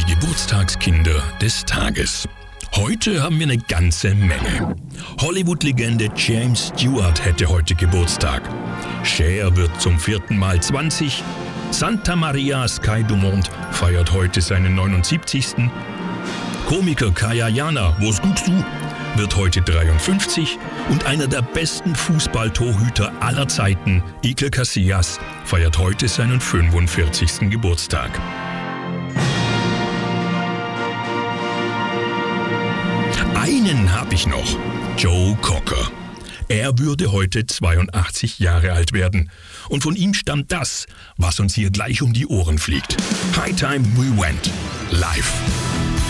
Geburtstagskinder des Tages. Heute haben wir eine ganze Menge. Hollywood-Legende James Stewart hätte heute Geburtstag. Cher wird zum 4. Mal 20. Santa Maria Sky Dumont feiert heute seinen 79. Komiker Kaya Jana, was guckst du? Wird heute 53 und einer der besten Fußballtorhüter aller Zeiten, Iker Casillas, feiert heute seinen 45. Geburtstag. Einen habe ich noch, Joe Cocker. Er würde heute 82 Jahre alt werden. Und von ihm stammt das, was uns hier gleich um die Ohren fliegt. High Time We Went. Live.